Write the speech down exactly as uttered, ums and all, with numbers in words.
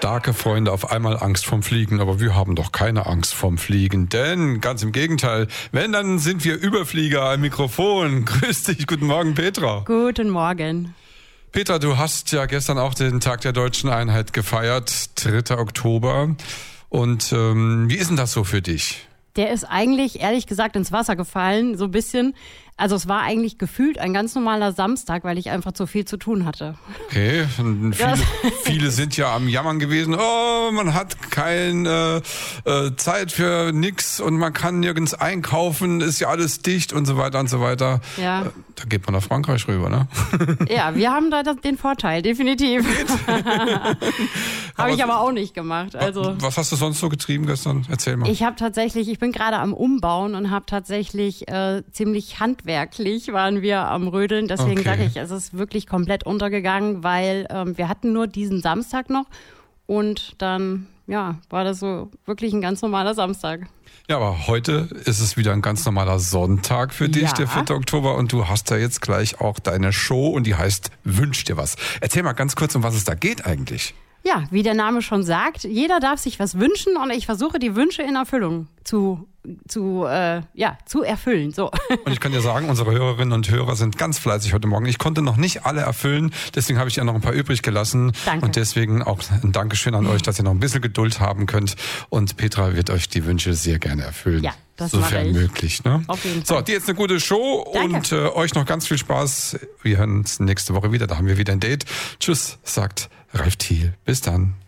Starke Freunde, auf einmal Angst vorm Fliegen. Aber wir haben doch keine Angst vorm Fliegen. Denn, ganz im Gegenteil, wenn, dann sind wir Überflieger am Mikrofon. Grüß dich, guten Morgen, Petra. Guten Morgen. Petra, du hast ja gestern auch den Tag der Deutschen Einheit gefeiert, dritter Oktober. Und ähm, wie ist denn das so für dich? Der ist eigentlich, ehrlich gesagt, ins Wasser gefallen, so ein bisschen. Also es war eigentlich gefühlt ein ganz normaler Samstag, weil ich einfach zu viel zu tun hatte. Okay, und viele, viele sind ja am Jammern gewesen. Oh, man hat keine äh, Zeit für nix und man kann nirgends einkaufen, ist ja alles dicht und so weiter und so weiter. Ja. Äh, da geht man nach Frankreich rüber, ne? Ja, wir haben da den Vorteil, definitiv. Habe ich aber auch nicht gemacht. Also was hast du sonst so getrieben gestern? Erzähl mal. Ich habe tatsächlich, ich bin gerade am Umbauen und habe tatsächlich äh, ziemlich handwerklich waren wir am Rödeln. Deswegen Okay. sage ich, es ist wirklich komplett untergegangen, weil ähm, wir hatten nur diesen Samstag noch und dann ja war das so wirklich ein ganz normaler Samstag. Ja, aber heute ist es wieder ein ganz normaler Sonntag für dich, Ja. der vierte Oktober. Und du hast da jetzt gleich auch deine Show und die heißt Wünsch dir was. Erzähl mal ganz kurz, um was es da geht eigentlich. Ja, wie der Name schon sagt, jeder darf sich was wünschen und ich versuche die Wünsche in Erfüllung zu zu äh, ja zu erfüllen. So. Und ich kann dir sagen, unsere Hörerinnen und Hörer sind ganz fleißig heute Morgen. Ich konnte noch nicht alle erfüllen, deswegen habe ich ja noch ein paar übrig gelassen. Danke. Und deswegen auch ein Dankeschön an euch, dass ihr noch ein bisschen Geduld haben könnt. Und Petra wird euch die Wünsche sehr gerne erfüllen. Ja, das mache sofern ich. möglich. Ne? Auf jeden So, Fall. dir jetzt eine gute Show. Danke. Und äh, euch noch ganz viel Spaß. Wir hören uns nächste Woche wieder. Da haben wir wieder ein Date. Tschüss, sagt Ralf Thiel. Bis dann.